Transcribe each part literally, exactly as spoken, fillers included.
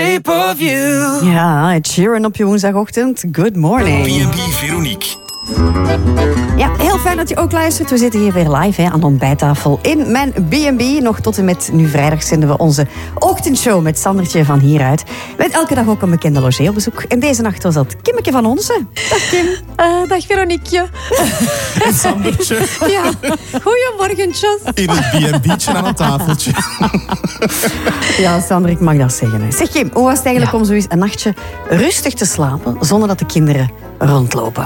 shape of you. Ja, Ed Sheeran op je woensdagochtend. Good morning. B en B Veronique. Ja, heel fijn dat je ook luistert. We zitten hier weer live hè, aan de ontbijttafel in mijn B en B. Nog tot en met nu vrijdag zenden we onze ochtendshow met Sandertje van hieruit. Met elke dag ook een bekende logé op bezoek. En deze nacht was dat Kimmeke van Onsen. Dag Kim. Uh, dag Veronique. En Sandertje. Ja, goeiemorgentjes. In het B en B'tje aan een tafeltje. Ja, Sander, ik mag dat zeggen. Hè. Zeg Kim, hoe was het eigenlijk ja. om zo eens een nachtje rustig te slapen zonder dat de kinderen rondlopen?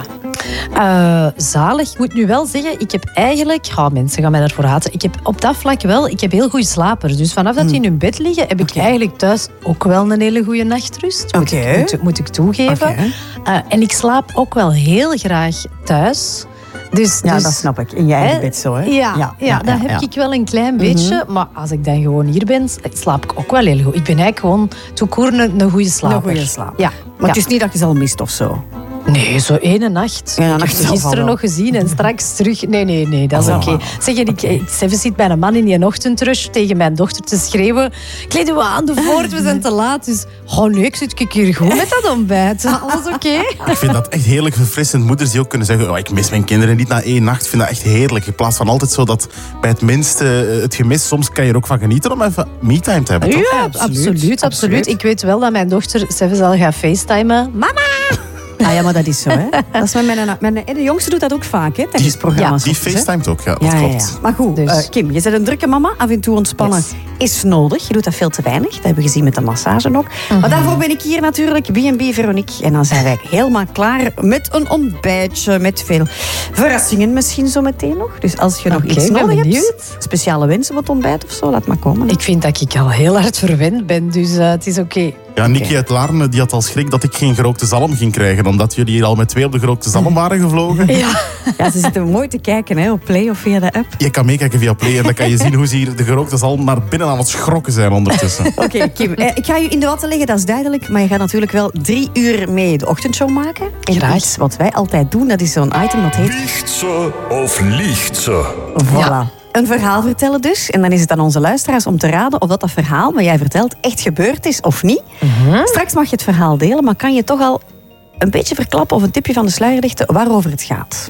Uh, zalig. Ik moet nu wel zeggen, ik heb eigenlijk... Oh, mensen gaan mij daarvoor haten. Ik heb op dat vlak wel... Ik heb heel goede slapers. Dus vanaf dat die in hun bed liggen, heb ik okay. eigenlijk thuis ook wel een hele goede nachtrust. Moet, okay. ik, moet, moet ik toegeven. Okay. Uh, en ik slaap ook wel heel graag thuis. Dus, ja, dus, dat snap ik. In je eigen bed zo, hè? Ja, ja, ja, ja dat ja, heb ja. ik wel een klein beetje. Mm-hmm. Maar als ik dan gewoon hier ben, slaap ik ook wel heel goed. Ik ben eigenlijk gewoon toekoer een, een goede slaper. Een goede slaap. Ja. Maar ja. het is niet dat je ze al mist of zo? Nee, zo ene nacht. Ja, ik heb ze gisteren nog gezien en straks terug. Nee, nee, nee, dat is oké. Okay. Zeg, ik, ik zit bij een man in die ochtendrush tegen mijn dochter te schreeuwen. Kleed je aan de voort, we zijn te laat. Dus, oh nee, ik zit hier goed met dat ontbijt. Alles oké? Okay? Ik vind dat echt heerlijk verfrissend. Moeders die ook kunnen zeggen, oh, ik mis mijn kinderen niet na één nacht. Ik vind dat echt heerlijk. In plaats van altijd zo dat bij het minste het gemis, soms kan je er ook van genieten om even me-time te hebben. Toch? Ja, absoluut, absoluut, absoluut. absoluut. Ik weet wel dat mijn dochter zelfs al gaat facetimen. Mama! Ah ja, maar dat is zo, hè. Dat is met mijn, mijn, mijn, de jongste doet dat ook vaak, hè, tijdens programma's. Ja, die facetimet ook, ja, dat ja, klopt. Ja, ja. Maar goed, dus. uh, Kim, je bent een drukke mama. Af en toe ontspannen yes. is nodig. Je doet dat veel te weinig. Dat hebben we gezien met de massage ook. Mm-hmm. Maar daarvoor ben ik hier natuurlijk, B en B Veronique. En dan zijn wij helemaal klaar met een ontbijtje. Met veel verrassingen misschien zo meteen nog. Dus als je nog okay, iets nodig benieuwd. hebt, speciale wensen wat ontbijt of zo, laat maar komen. Ik vind dat ik al heel hard verwend ben, dus uh, het is oké. Okay. Ja, Nicky okay. uit Laarne die had al schrik dat ik geen gerookte zalm ging krijgen, omdat jullie hier al met twee op de gerookte zalm waren gevlogen. Ja, ja ze zitten mooi te kijken hè, op Play of via de app. Je kan meekijken via Play en dan kan je zien hoe ze hier de gerookte zalm naar binnen aan het schrokken zijn ondertussen. Oké, okay, Kim, eh, ik ga je in de watten leggen, dat is duidelijk. Maar je gaat natuurlijk wel drie uur mee de ochtendshow maken. En graag. Iets wat wij altijd doen, dat is zo'n item dat heet... Liegt ze of liegt ze? Voilà. Ja. Een verhaal vertellen dus. En dan is het aan onze luisteraars om te raden of dat, dat verhaal wat jij vertelt echt gebeurd is of niet. Mm-hmm. Straks mag je het verhaal delen, maar kan je toch al een beetje verklappen of een tipje van de sluier lichten waarover het gaat?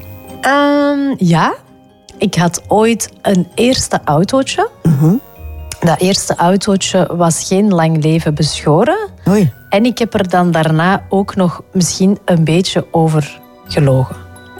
Um, ja, ik had ooit een eerste autootje. Mm-hmm. Dat eerste autootje was geen lang leven beschoren. Oei. En ik heb er dan daarna ook nog misschien een beetje over gelogen.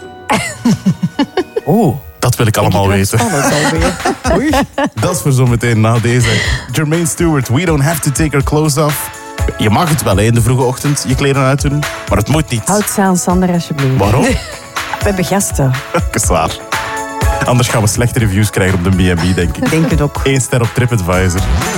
Oeh. Dat wil ik allemaal ik weten. Oei. Dat is voor zometeen na deze. Jermaine Stewart, We Don't Have to Take Our Clothes Off. Je mag het wel hè, in de vroege ochtend, je kleren uitdoen. Maar het moet niet. Houd ze aan, Sander, alsjeblieft. Waarom? We hebben gasten. Dat is waar. Anders gaan we slechte reviews krijgen op de B en B, denk ik. Denk het ook. Eén ster op TripAdvisor.